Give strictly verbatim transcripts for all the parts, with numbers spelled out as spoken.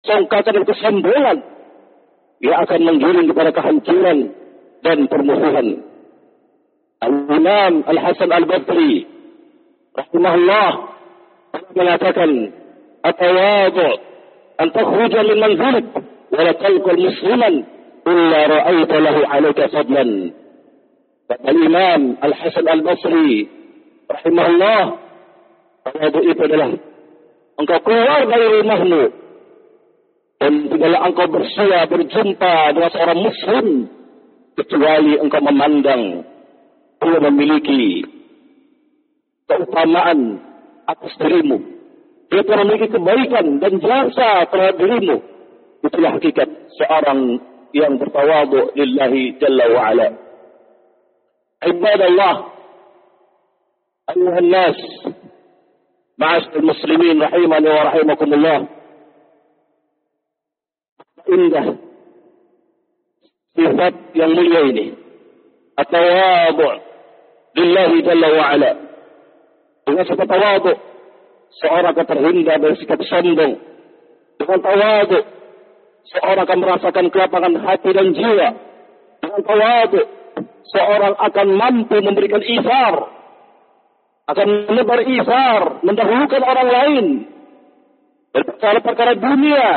songkakan dan kesombongan, ia akan menggiring kepada kehancuran dan permusuhan. Al-Imam Al-Hasan Al-Basri rahimahullah mengatakan, "At-tawadhu an takhruja min manzilik wa la talqal musliman illa ra'aita lahu 'alaika fadlan." Al-Imam Al-Hasan Al-Basri rahimahullah, tawadhu itu adalah engkau keluar dari rumahmu dan tidaklah engkau bersia berjumpa dengan seorang muslim kecuali engkau memandang dia memiliki keutamaan atas dirimu, dia telah memiliki kebaikan dan jasa terhadap dirimu. Itulah hakikat seorang yang bertawadhu lillahi jalla wa ala. Ibadallah, ayuhan nas, ma'asyiral muslimin rahimani wa rahimakumullah. Indah sifat yang mulia ini, at-tawadhu lillahi jalla wa ala. Dengan sifat tawadhu, seorang akan terhindar dari sikap sombong. Dengan tawadhu, seorang akan merasakan kelapangan hati dan jiwa. Dengan tawadhu, seorang akan mampu memberikan izar, akan menebar izar, mendahulukan orang lain dari perkara-perkara dunia,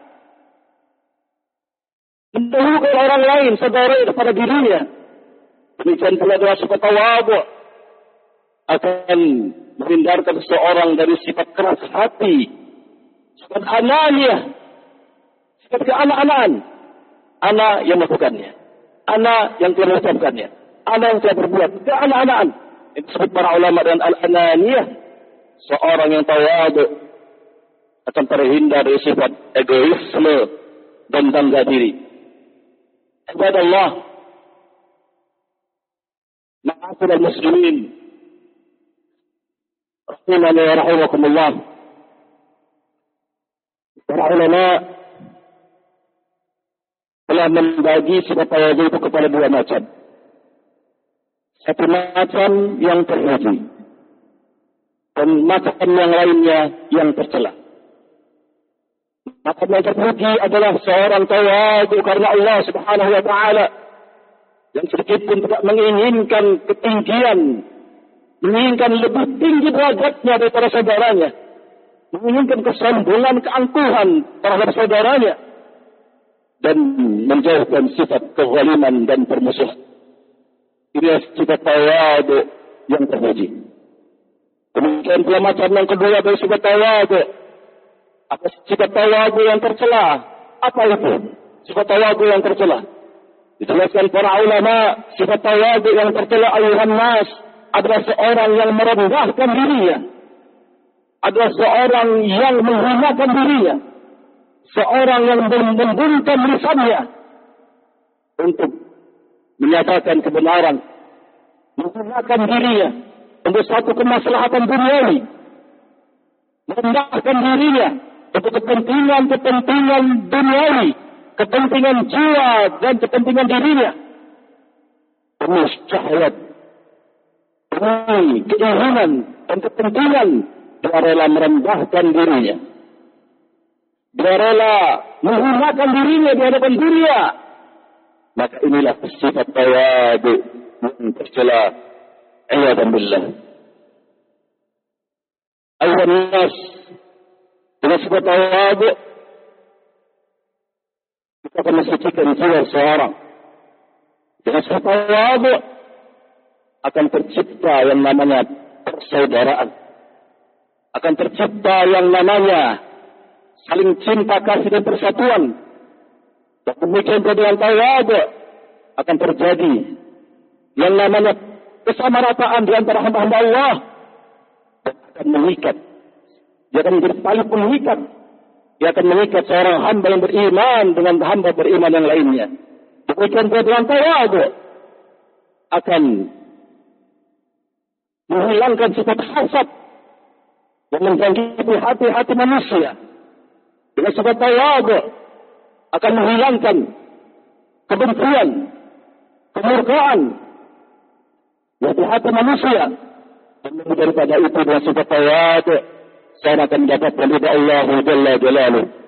mendahulukan orang lain saudara daripada dirinya. Demikian pula dengan sifat tawadhu akan menghindarkan seseorang dari sifat keras hati, sifat ananiah, sifat keanak-anakan. Anak yang melakukannya, anak yang tidak mengucapkannya, anak yang tidak berbuat, keanak-anakan. Itu disebut para ulama dengan al-ananiyah. Seorang yang tawadhu akan terhindar dari sifat egoisme dan bangga diri. Ibadallah, ma'asyiral muslimin rahimani wa rahimakumullah. Para ulama telah membagi sifat tawadhu itu kepada dua macam. Satu macam yang terpuji dan macam yang lainnya yang tercela. Macam yang terpuji adalah seorang tawadhu karena Allah Subhanahu wa taala, yang sedikit pun tidak menginginkan ketinggian, menginginkan lebih tinggi derajatnya daripada saudaranya, menginginkan kesombongan, keangkuhan terhadap saudaranya, dan menjauhkan sifat kezaliman dan permusuhan. Ini sifat tawadhu yang terpuji. Kemudian pula macam yang kedua dari sifat tawadhu, apa sifat tawadhu yang tercela? Apa itu sifat tawadhu yang tercela? Dijelaskan para ulama, sifat tawadhu yang tercela ayuhan nas adalah seorang yang merendahkan dirinya, adalah seorang yang menghinakan dirinya, seorang yang membungkam lisannya untuk menyatakan kebenaran, menggunakan dirinya untuk satu kemaslahatan duniawi, merendahkan dirinya untuk kepentingan-kepentingan duniawi, kepentingan jiwa dan kepentingan dirinya, penuh syahwat, penuh keinginan dan kepentingan. Dia rela merendahkan dirinya, dia rela menggunakan dirinya di hadapan dunia. Maka inilah sifat tawadhu yang tercela. A'udzu billah. Ayuhan nas, dengan sifat tawadhu kita akan mensucikan jiwa seorang. Dengan sifat tawadhu akan tercipta yang namanya persaudaraan, akan tercipta yang namanya saling cinta kasih dan persatuan. Dan demikian dengan tawadhu akan terjadi yang namanya kesamarataan di antara hamba-hamba Allah, dan akan mengikat. Dia akan menjadi tali pengikat. Dia akan mengikat seorang hamba yang beriman dengan hamba beriman yang lainnya. Demikian dengan tawadhu akan menghilangkan sifat hasad yang menjangkiti hati-hati manusia. Dengan sifat tawadhu akan menghilangkan kebencian, kemurkaan yang di hati manusia. Dan daripada itu dengan sifat tawadhu, saya akan mendapatkan ridha Allah Jalla Jalaluh.